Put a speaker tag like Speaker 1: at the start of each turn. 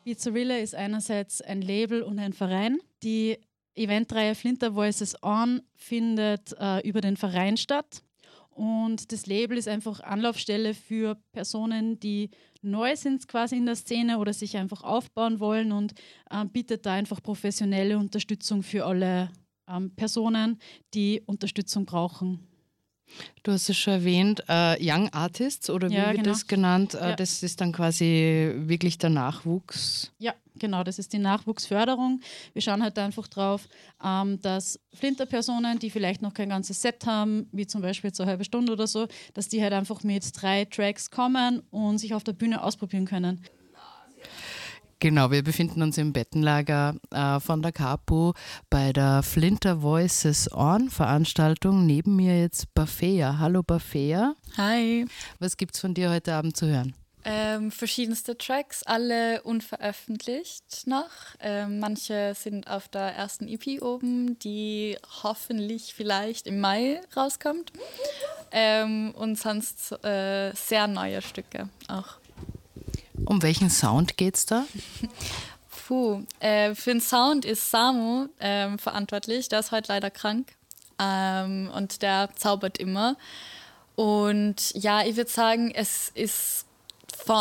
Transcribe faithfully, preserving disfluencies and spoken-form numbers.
Speaker 1: Pizzeria ist einerseits ein Label und ein Verein. Die Eventreihe Flinter Voices On findet äh, über den Verein statt. Und das Label ist einfach Anlaufstelle für Personen, die neu sind quasi in der Szene oder sich einfach aufbauen wollen und äh, bietet da einfach professionelle Unterstützung für alle ähm, Personen, die Unterstützung brauchen.
Speaker 2: Du hast es schon erwähnt, äh, Young Artists oder wie
Speaker 1: Ja,
Speaker 2: wird
Speaker 1: genau.
Speaker 2: das genannt? Äh,
Speaker 1: Ja.
Speaker 2: Das ist dann quasi wirklich der Nachwuchs.
Speaker 1: Ja, genau, das ist die Nachwuchsförderung. Wir schauen halt einfach drauf, ähm, dass Flinter-Personen, die vielleicht noch kein ganzes Set haben, wie zum Beispiel jetzt eine halbe Stunde oder so, dass die halt einfach mit drei Tracks kommen und sich auf der Bühne ausprobieren können.
Speaker 2: Genau, wir befinden uns im Bettenlager äh, von der Capo bei der Flinter Voices On Veranstaltung. Neben mir jetzt Bafea. Hallo Bafea.
Speaker 3: Hi.
Speaker 2: Was gibt's von dir heute Abend zu hören?
Speaker 3: Ähm, verschiedenste Tracks, alle unveröffentlicht noch. Ähm, manche sind auf der ersten E P oben, die hoffentlich vielleicht im Mai rauskommt. Ähm, und sonst äh, sehr neue Stücke auch.
Speaker 2: Um welchen Sound geht's da?
Speaker 3: Puh, äh, für den Sound ist Samu ähm, verantwortlich. Der ist heute leider krank ähm, und der zaubert immer. Und ja, ich würde sagen, es ist